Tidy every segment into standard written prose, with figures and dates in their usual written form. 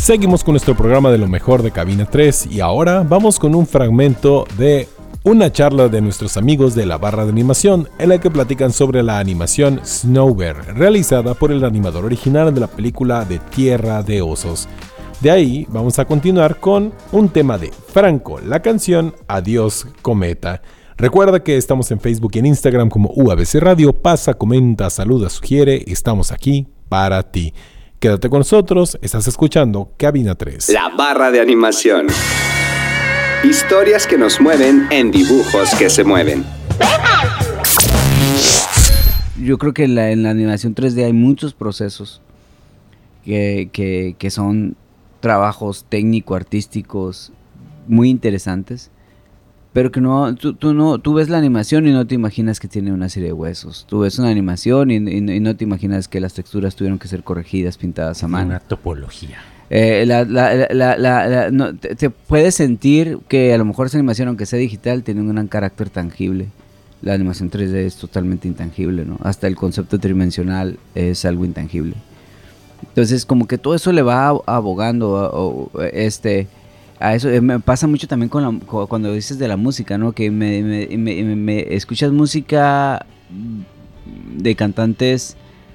Seguimos con nuestro programa de lo mejor de Cabina 3 y ahora vamos con un fragmento de una charla de nuestros amigos de la barra de animación en la que platican sobre la animación Snow Bear, realizada por el animador original de la película de Tierra de Osos. De ahí vamos a continuar con un tema de Franco, la canción Adiós Cometa. Recuerda que estamos en Facebook y en Instagram como UABC Radio. Pasa, comenta, saluda, sugiere. Estamos aquí para ti. Quédate con nosotros, estás escuchando Cabina 3. La barra de animación. Historias que nos mueven en dibujos que se mueven. Yo creo que en la animación 3D hay muchos procesos que son trabajos técnico-artísticos muy interesantes, pero que tú ves la animación y no te imaginas que tiene una serie de huesos. Tú ves una animación y no te imaginas que las texturas tuvieron que ser corregidas, pintadas a mano. Una topología. Te puedes sentir que a lo mejor esa animación, aunque sea digital, tiene un gran carácter tangible. La animación 3D es totalmente intangible, ¿no? Hasta el concepto tridimensional es algo intangible. Entonces, como que todo eso le va abogando a eso. Me pasa mucho también cuando dices de la música, ¿no? Que me escuchas música de cantantes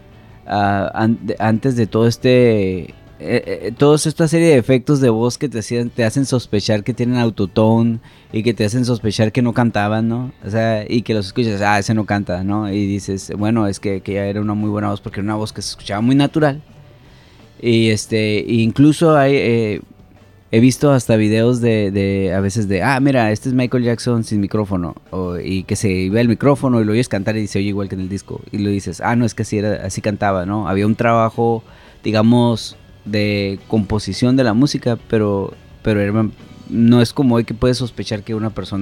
antes de todo toda esta serie de efectos de voz que te hacen sospechar que tienen autotune y que te hacen sospechar que no cantaban, ¿no? O sea, y que los escuchas, ese no canta, ¿no? Y dices, bueno, es que ya era una muy buena voz porque era una voz que se escuchaba muy natural. Y incluso he visto hasta videos a veces mira, este es Michael Jackson sin micrófono, y que se ve el micrófono y lo oyes cantar y se oye igual que en el disco. Y lo dices, no, es que así cantaba, ¿no? Había un trabajo, digamos, de composición de la música, pero no es como hoy que puedes sospechar que una persona